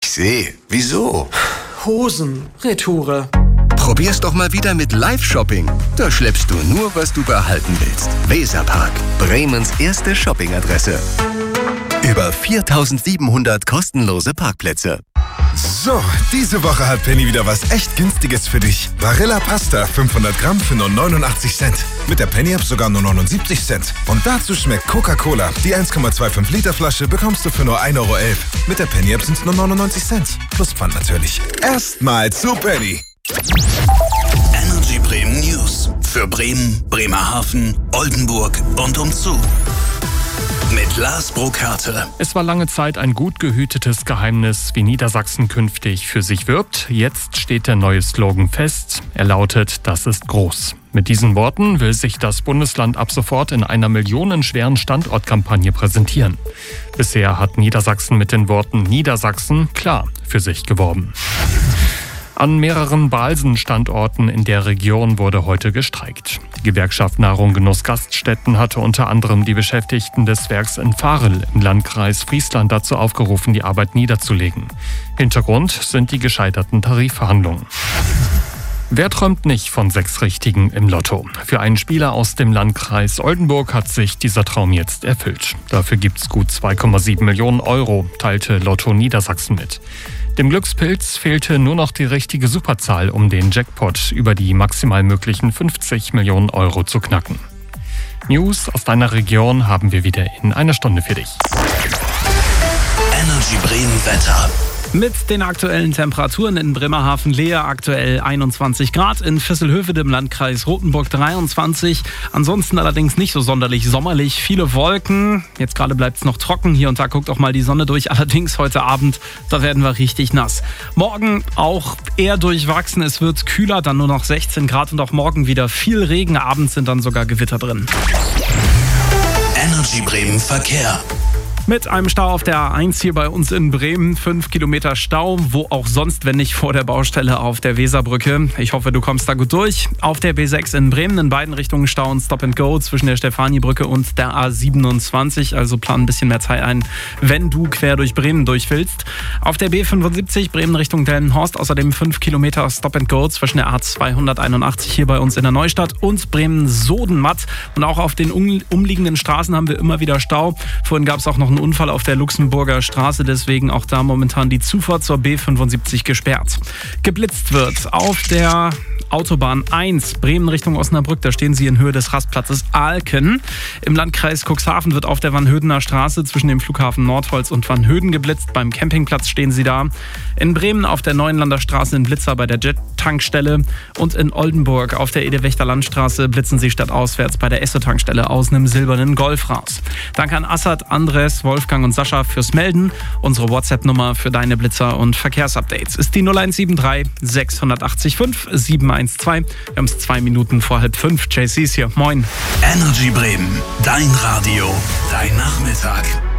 sehe. Wieso? Hosen, Retoure. Probier's doch mal wieder mit Live-Shopping. Da schleppst du nur, was du behalten willst. Weserpark, Bremens erste Shoppingadresse. Über 4.700 kostenlose Parkplätze. So, diese Woche hat Penny wieder was echt Günstiges für dich. Barilla Pasta, 500 Gramm für nur 89 Cent. Mit der Penny-App sogar nur 79 Cent. Und dazu schmeckt Coca-Cola. Die 1,25 Liter Flasche bekommst du für nur 1,11 Euro. Mit der Penny-App sind es nur 99 Cent. Plus Pfand natürlich. Erstmal zu Penny. Energy Bremen News. Für Bremen, Bremerhaven, Oldenburg und umzu. Mit Lars Burkhardt. Es war lange Zeit ein gut gehütetes Geheimnis, wie Niedersachsen künftig für sich wirbt. Jetzt steht der neue Slogan fest. Er lautet, das ist groß. Mit diesen Worten will sich das Bundesland ab sofort in einer millionenschweren Standortkampagne präsentieren. Bisher hat Niedersachsen mit den Worten Niedersachsen klar für sich geworben. An mehreren Balsen-Standorten in der Region wurde heute gestreikt. Die Gewerkschaft Nahrung Genuss Gaststätten hatte unter anderem die Beschäftigten des Werks in Varel im Landkreis Friesland dazu aufgerufen, die Arbeit niederzulegen. Hintergrund sind die gescheiterten Tarifverhandlungen. Wer träumt nicht von 6 Richtigen im Lotto? Für einen Spieler aus dem Landkreis Oldenburg hat sich dieser Traum jetzt erfüllt. Dafür gibt's gut 2,7 Millionen Euro, teilte Lotto Niedersachsen mit. Dem Glückspilz fehlte nur noch die richtige Superzahl, um den Jackpot über die maximal möglichen 50 Millionen Euro zu knacken. News aus deiner Region haben wir wieder in einer Stunde für dich. Energy Bremen Wetter. Mit den aktuellen Temperaturen in Bremerhaven-Lehe aktuell 21 Grad, in Visselhövede im Landkreis Rothenburg 23. Ansonsten allerdings nicht so sonderlich sommerlich, viele Wolken. Jetzt gerade bleibt es noch trocken, hier und da guckt auch mal die Sonne durch. Allerdings heute Abend, da werden wir richtig nass. Morgen auch eher durchwachsen, es wird kühler, dann nur noch 16 Grad und auch morgen wieder viel Regen. Abends sind dann sogar Gewitter drin. Energy Bremen Verkehr. Mit einem Stau auf der A1 hier bei uns in Bremen, 5 Kilometer Stau, wo auch sonst, wenn nicht vor der Baustelle auf der Weserbrücke. Ich hoffe, du kommst da gut durch. Auf der B6 in Bremen in beiden Richtungen Stau und Stop and Go zwischen der Stefanie-Brücke und der A27. Also plan ein bisschen mehr Zeit ein, wenn du quer durch Bremen durch willst. Auf der B75 Bremen Richtung Delmenhorst außerdem 5 Kilometer Stop and Go zwischen der A281 hier bei uns in der Neustadt und Bremen-Sodenmatt. Und auch auf den umliegenden Straßen haben wir immer wieder Stau. Vorhin gab es auch noch einen Unfall auf der Luxemburger Straße, deswegen auch da momentan die Zufahrt zur B75 gesperrt. Geblitzt wird auf der Autobahn 1, Bremen Richtung Osnabrück, da stehen sie in Höhe des Rastplatzes Alken. Im Landkreis Cuxhaven wird auf der Vanhödener Straße zwischen dem Flughafen Nordholz und Vanhöden geblitzt, beim Campingplatz stehen sie da. In Bremen auf der Neuenlander Straße in Blitzer bei der Jet-Tankstelle und in Oldenburg auf der Edewächter Landstraße blitzen sie stadtauswärts bei der Esso-Tankstelle aus einem silbernen Golf raus. Danke an Assad, Andres, Wolfgang und Sascha fürs Melden. Unsere WhatsApp-Nummer für deine Blitzer und Verkehrsupdates ist die 0173 680 5 712. Wir haben es 2 Minuten vor 4:30. JC ist hier. Moin. Energy Bremen. Dein Radio. Dein Nachmittag.